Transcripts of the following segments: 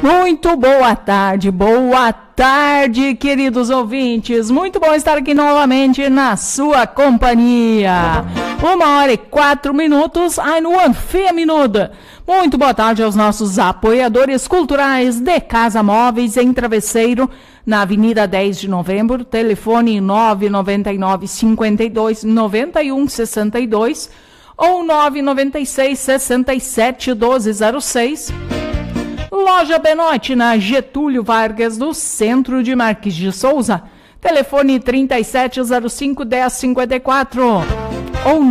Muito boa tarde, queridos ouvintes. Muito bom estar aqui novamente na sua companhia. 1h04, no Anfia Minuda. Muito boa tarde aos nossos apoiadores culturais de Casa Móveis em Travesseiro, na Avenida 10 de Novembro, telefone 999 52 91 62 ou 996 67 1206. Loja Benote, na Getúlio Vargas, do centro de Marques de Souza. Telefone 3705-1054 ou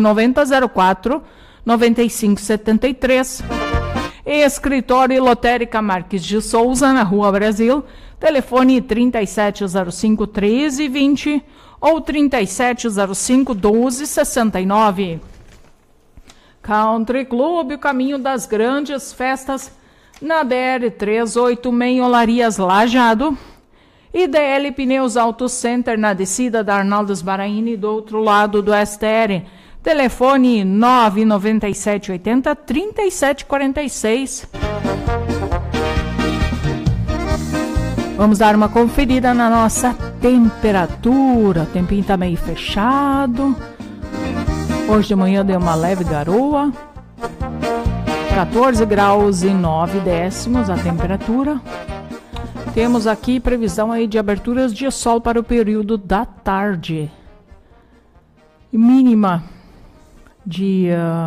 9904-9573. Escritório Lotérica Marques de Souza, na Rua Brasil. Telefone 3705-1320 ou 3705-1269. Country Club, o caminho das grandes festas, na DR 386, Olarias Lajeado. E DL Pneus Auto Center, na descida da Arnaldo Sbaraini, do outro lado do STR. Telefone 99780-3746. Vamos dar uma conferida na nossa temperatura. O tempinho está meio fechado. Hoje de manhã deu uma leve garoa. 14 graus e 9 décimos a temperatura. Temos aqui previsão aí de aberturas de sol para o período da tarde. Mínima de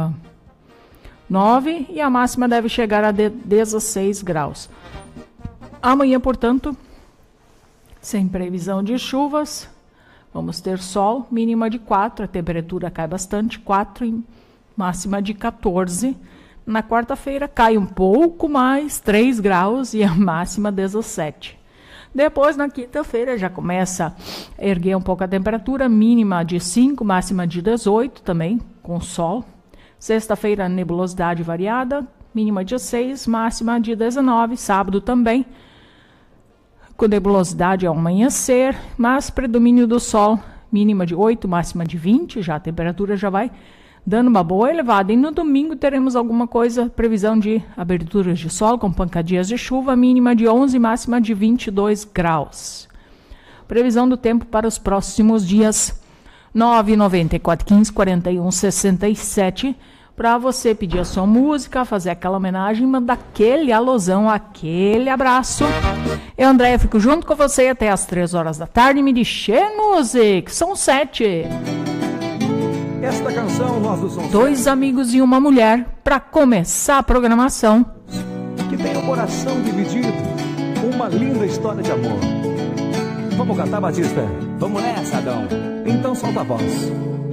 9 e a máxima deve chegar a 16 graus. Amanhã, portanto, sem previsão de chuvas, vamos ter sol, mínima de 4, a temperatura cai bastante, 4 e máxima de 14. Na quarta-feira cai um pouco mais, 3 graus e a máxima 17. Depois, na quinta-feira, já começa a erguer um pouco a temperatura, mínima de 5, máxima de 18 também, com sol. Sexta-feira, nebulosidade variada, mínima de 6, máxima de 19. Sábado também, com nebulosidade ao amanhecer, mas predomínio do sol, mínima de 8, máxima de 20, já a temperatura já vai dando uma boa elevada. E no domingo teremos alguma coisa, previsão de aberturas de sol com pancadinhas de chuva, mínima de 11, máxima de 22 graus. Previsão do tempo para os próximos dias: 994 15 41 67. Para você pedir a sua música, fazer aquela homenagem, mandar aquele alusão, aquele abraço. Eu, Andréia, fico junto com você até as 3 horas da tarde. Me deixe música, são 7. Esta canção nós do Som 2 amigos e uma mulher, para começar a programação. Que tem o coração dividido, uma linda história de amor. Vamos cantar, Batista? Vamos nessa, Adão. Então solta a voz.